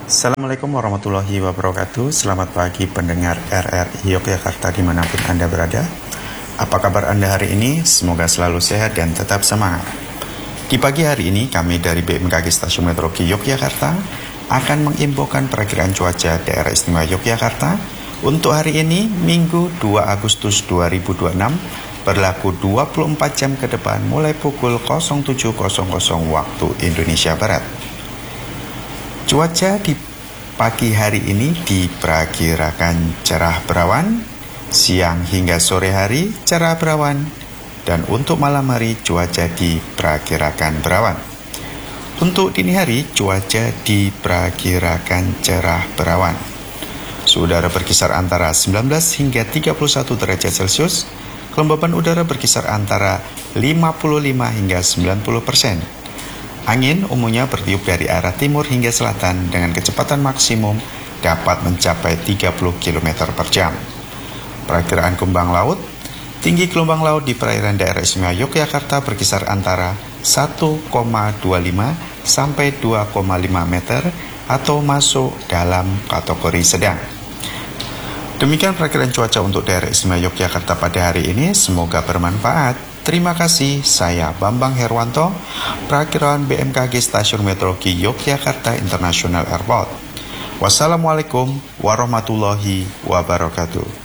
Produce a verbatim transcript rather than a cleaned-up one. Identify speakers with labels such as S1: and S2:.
S1: Assalamualaikum warahmatullahi wabarakatuh. Selamat pagi pendengar R R I Yogyakarta dimanapun Anda berada. Apa kabar Anda hari ini? Semoga selalu sehat dan tetap semangat. Di pagi hari ini kami dari B M K G Stasiun Meteorologi Yogyakarta akan menginfokan perakiraan cuaca daerah istimewa Yogyakarta untuk hari ini Minggu dua Agustus dua ribu dua puluh enam, berlaku dua puluh empat jam ke depan mulai pukul nol tujuh nol nol waktu Indonesia Barat. Cuaca di pagi hari ini diperkirakan cerah berawan, siang hingga sore hari cerah berawan, dan untuk malam hari cuaca diperkirakan berawan. Untuk dini hari cuaca diperkirakan cerah berawan. Suhu udara berkisar antara sembilan belas hingga tiga puluh satu derajat Celcius, kelembaban udara berkisar antara lima puluh lima hingga sembilan puluh persen. Angin umumnya bertiup dari arah timur hingga selatan dengan kecepatan maksimum dapat mencapai tiga puluh kilometer per jam. Perakiraan gelombang laut, tinggi gelombang laut di perairan daerah istimewa Yogyakarta berkisar antara satu koma dua lima sampai dua koma lima meter atau masuk dalam kategori sedang. Demikian perakiraan cuaca untuk daerah istimewa Yogyakarta pada hari ini, semoga bermanfaat. Terima kasih, saya Bambang Herwanto, perakiraan B M K G Stasiun Meteorologi Yogyakarta International Airport. Wassalamualaikum warahmatullahi wabarakatuh.